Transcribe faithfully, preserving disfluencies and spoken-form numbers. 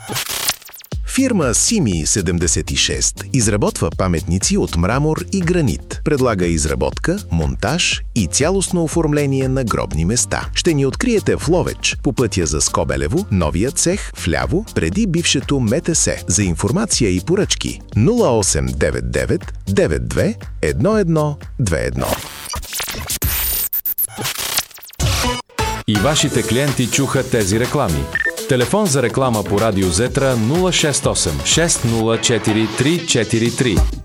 Фирма Сими седемдесет и шест изработва паметници от мрамор и гранит. Предлага изработка, монтаж и цялостно оформление на гробни места. Ще ни откриете в Ловеч, по пътя за Скобелево, новия цех, вляво, преди бившето МТС. За информация и поръчки нула осем девет девет девет две едно едно две едно. И вашите клиенти чуха тези реклами. Телефон за реклама по Радио Зетра нула шест осем шест нула четири три четири три.